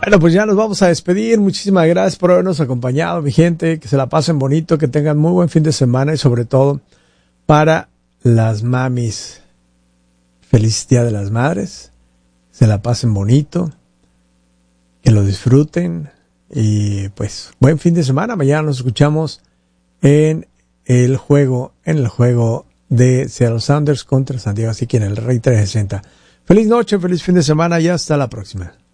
Bueno, pues ya nos vamos a despedir. Muchísimas gracias por habernos acompañado, mi gente. Que se la pasen bonito, que tengan muy buen fin de semana y sobre todo para las mamis. Feliz Día de las Madres. Se la pasen bonito, que lo disfruten y pues buen fin de semana. Mañana nos escuchamos en el juego de Seattle Sounders contra San Diego, así que en el Rey 360. Feliz noche, feliz fin de semana y hasta la próxima.